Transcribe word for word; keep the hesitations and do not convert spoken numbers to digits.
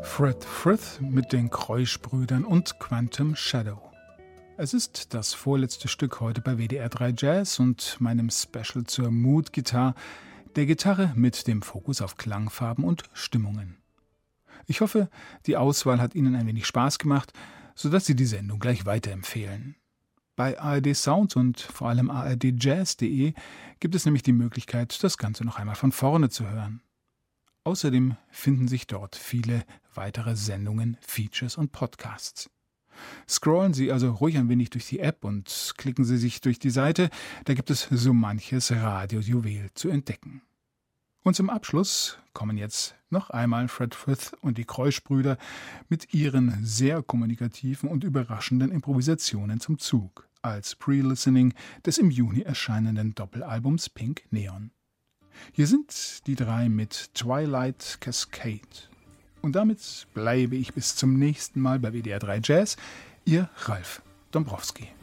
Fred Frith mit den Kreusch-Brüdern und Quantum Shadow. Es ist das vorletzte Stück heute bei W D R drei Jazz und meinem Special zur Mood Guitar, der Gitarre mit dem Fokus auf Klangfarben und Stimmungen. Ich hoffe, die Auswahl hat Ihnen ein wenig Spaß gemacht, sodass Sie die Sendung gleich weiterempfehlen. Bei A R D Sound und vor allem A R D Jazz punkt de gibt es nämlich die Möglichkeit, das Ganze noch einmal von vorne zu hören. Außerdem finden sich dort viele weitere Sendungen, Features und Podcasts. Scrollen Sie also ruhig ein wenig durch die App und klicken Sie sich durch die Seite, da gibt es so manches Radiojuwel zu entdecken. Und zum Abschluss kommen jetzt noch einmal Fred Frith und die Kreusch-Brüder mit ihren sehr kommunikativen und überraschenden Improvisationen zum Zug als Pre-Listening des im Juni erscheinenden Doppelalbums Pink Neon. Hier sind die drei mit Twilight Cascade. Und damit bleibe ich bis zum nächsten Mal bei W D R drei Jazz. Ihr Ralf Dombrowski.